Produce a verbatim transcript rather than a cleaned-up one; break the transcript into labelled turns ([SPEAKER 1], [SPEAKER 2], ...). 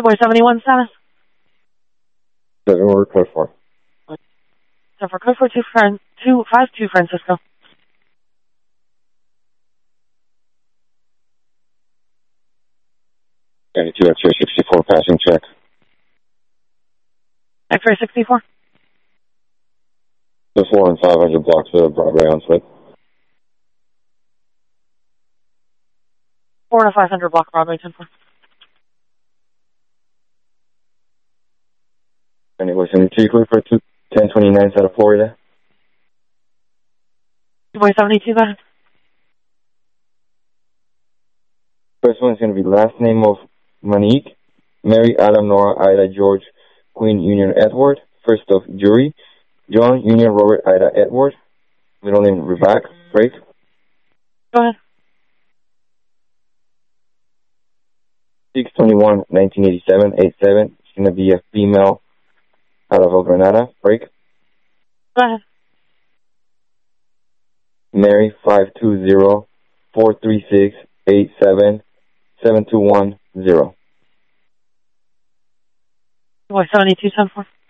[SPEAKER 1] Boy seventy-one status.
[SPEAKER 2] Seven order code four.
[SPEAKER 1] So for code four two Fran two five two Francisco.
[SPEAKER 2] Ninety-two X-ray sixty-four passing check.
[SPEAKER 1] X-ray sixty-four.
[SPEAKER 2] The four and five hundred blocks of Broadway on foot.
[SPEAKER 1] Four and five hundred block Broadway ten four.
[SPEAKER 2] Anyway, seventy-two code for two ten twenty-nine out of Florida.
[SPEAKER 1] Boy seventy-two, go ahead.
[SPEAKER 2] First one is going to be last name of Monique, Mary, Adam, Nora, Ida, George, Queen, Union, Edward. First of Jury, John, Union, Robert, Ida, Edward. Middle name Rebecca, break.
[SPEAKER 1] Go ahead.
[SPEAKER 2] six twenty-one nineteen eighty-seven, eighty-seven. It's going to be a female out of El Granada, break.
[SPEAKER 1] Go ahead.
[SPEAKER 2] Mary, five two zero, four three six, eight seven, seven two one zero.
[SPEAKER 1] Boy seventy-two ten four.